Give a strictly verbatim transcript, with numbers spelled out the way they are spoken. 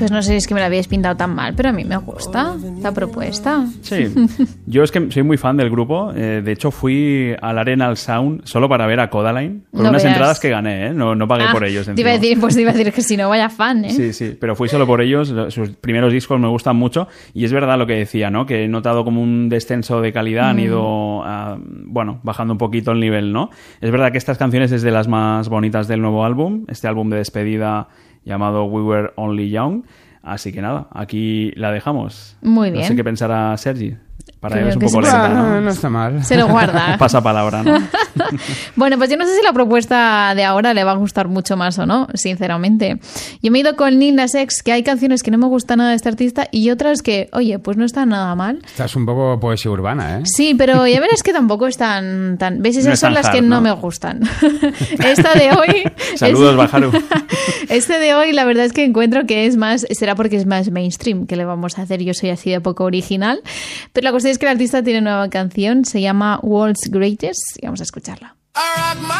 Pues no sé si es que me la habéis pintado tan mal, pero a mí me gusta la propuesta. Sí, yo es que soy muy fan del grupo. Eh, de hecho, fui al Arenal Sound solo para ver a Codaline, con No unas veas. entradas que gané, ¿eh? No, no pagué Ah, por ellos. te iba a encima. decir, pues te iba a decir que si no, vaya fan, ¿eh? Sí, sí, pero fui solo por ellos. Sus primeros discos me gustan mucho y es verdad lo que decía, ¿no? Que he notado como un descenso de calidad, han ido, a, bueno, bajando un poquito el nivel, ¿no? Es verdad que estas canciones es de las más bonitas del nuevo álbum, este álbum de despedida llamado We Were Only Young. Así que nada, aquí la dejamos. Muy bien. No sé qué pensará Sergi. Para Creo él es un que poco sí. lenta, Ah, ¿no? no está mal. Se lo guarda. Pasa palabra, ¿no? Bueno, pues yo no sé si la propuesta de ahora le va a gustar mucho más o no, sinceramente. Yo me he ido con Lil Nas X, que hay canciones que no me gustan nada de este artista y otras que, oye, pues no están nada mal. Estás un poco poesía urbana, ¿eh? Sí, pero ya verás que tampoco están tan... ¿Ves? Esas No es son tan las que hard, no ¿no? me gustan. Esta de hoy... Saludos, es- Bajaru. Este de hoy la verdad es que encuentro que es más... Será porque es más mainstream que le vamos a hacer. Yo soy así de poco original. Pero la cuestión es que el artista tiene nueva canción. Se llama World's Greatest y vamos a escucharla. I rock my